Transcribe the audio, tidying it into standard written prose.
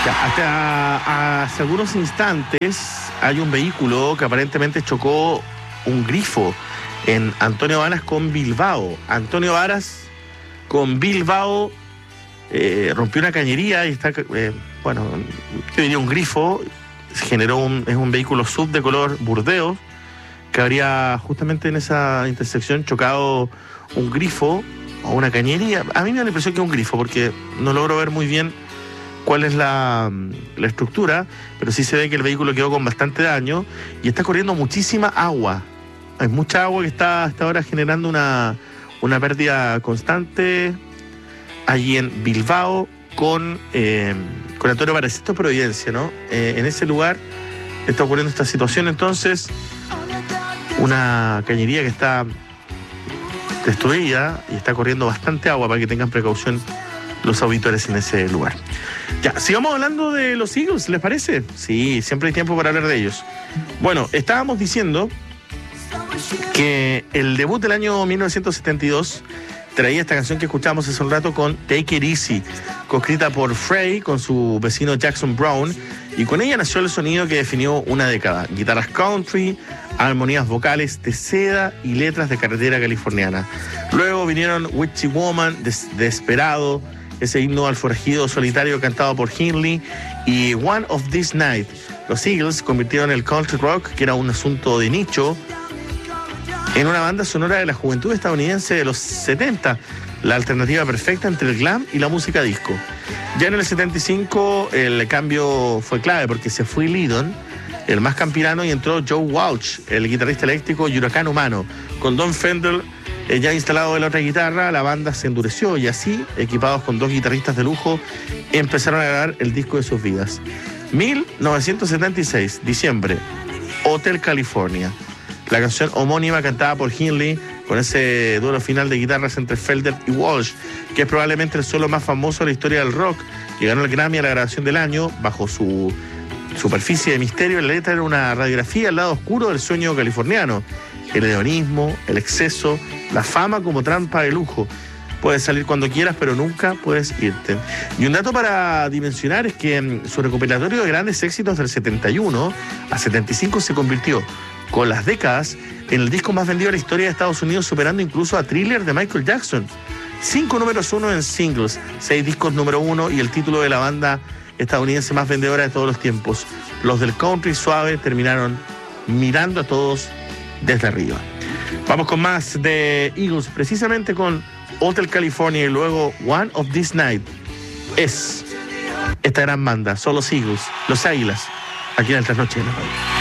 Ya, hasta hace algunos instantes hay un vehículo que aparentemente chocó un grifo en Antonio Varas con Bilbao. Antonio Varas con Bilbao rompió una cañería y está, bueno, yo diría un grifo, generó es un vehículo SUV de color burdeos que habría justamente en esa intersección chocado un grifo o una cañería. A mí me da la impresión que es un grifo porque no logro ver muy bien cuál es la estructura, pero sí se ve que el vehículo quedó con bastante daño y está corriendo muchísima agua. Hay mucha agua que está hasta ahora generando una pérdida constante allí en Bilbao con Antonio Varas. Esto es Providencia, ¿no? En ese lugar está ocurriendo esta situación, entonces una cañería que está destruida y está corriendo bastante agua para que tengan precaución los auditores en ese lugar. Ya, sigamos hablando de los Eagles, ¿les parece? Sí, siempre hay tiempo para hablar de ellos. Bueno, estábamos diciendo que el debut del año 1972 traía esta canción que escuchamos hace un rato con Take It Easy, coescrita por Frey con su vecino Jackson Browne, y con ella nació el sonido que definió una década: guitarras country, armonías vocales de seda y letras de carretera californiana. Luego vinieron Witchy Woman, Desperado, ese himno al forajido solitario cantado por Hindley, y One of This Night. Los Eagles convirtieron el country rock, que era un asunto de nicho, en una banda sonora de la juventud estadounidense de los 70, la alternativa perfecta entre el glam y la música disco. Ya en el 75 el cambio fue clave porque se fue Lydon, el más campirano, y entró Joe Walsh, el guitarrista eléctrico y huracán humano. Con Don Fender ya instalado en la otra guitarra, la banda se endureció y así, equipados con dos guitarristas de lujo, empezaron a grabar el disco de sus vidas. 1976, diciembre, Hotel California. La canción homónima cantada por Hindley con ese duelo final de guitarras entre Felder y Walsh, que es probablemente el solo más famoso de la historia del rock, que ganó el Grammy a la grabación del año. Bajo su superficie de misterio, la letra era una radiografía al lado oscuro del sueño californiano: el hedonismo, el exceso, la fama como trampa de lujo. Puedes salir cuando quieras, pero nunca puedes irte. Y un dato para dimensionar es que su recopilatorio de grandes éxitos del 71 a 75 se convirtió, con las décadas, en el disco más vendido de la historia de Estados Unidos, superando incluso a Thriller de Michael Jackson. 5 números 1 en singles, 6 discos número 1 y el título de la banda estadounidense más vendedora de todos los tiempos. Los del country suave terminaron mirando a todos desde arriba. Vamos con más de Eagles, precisamente con Hotel California y luego One of This Night. Es esta gran banda, son los Eagles, los Águilas, aquí en el Trasnoche de la Radio.